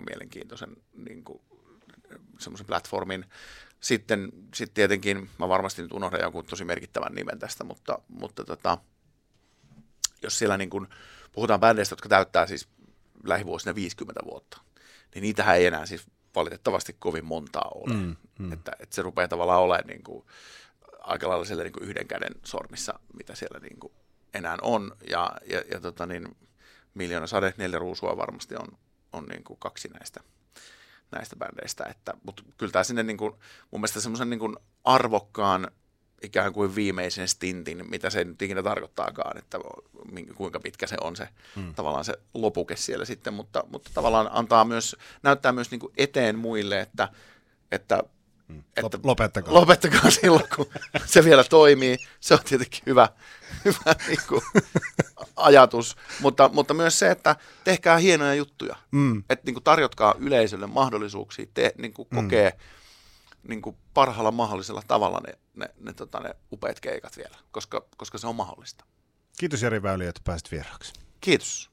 aika mielenkiintoisen niin kuin, semmoisen platformin. Sitten tietenkin, mä varmasti nyt unohdan jonkun tosi merkittävän nimen tästä, mutta jos siellä niin kuin puhutaan bändeistä, jotka täyttää siis lähivuosina 50 vuotta, niin niitähän ei enää siis valitettavasti kovin montaa ole. Että se rupeaa tavallaan olemaan niin kuin aika lailla siellä niin kuin yhden käden sormissa, mitä siellä niin kuin enää on. Ja Miljoona sade, 4 ruusua varmasti on niin kuin 2 näistä bändeistä. Mutta kyllä tämä sinne niin kuin, mun mielestä semmoisen niin kuin arvokkaan ikään kuin viimeisen stintin, mitä se nyt ikinä tarkoittaakaan, että kuinka pitkä se on se tavallaan se lopuke siellä sitten, mutta tavallaan näyttää myös niin kuin eteen muille, että lopettakaa silloin, kun se vielä toimii. Se on tietenkin hyvä niin kuin ajatus, mutta myös se, että tehkää hienoja juttuja, että niin kuin tarjotkaa yleisölle mahdollisuuksia niin kuin kokea niin kuin parhaalla mahdollisella tavalla ne upeat keikat vielä, koska se on mahdollista. Kiitos Jari Väyli, että pääsit vieraaksi. Kiitos.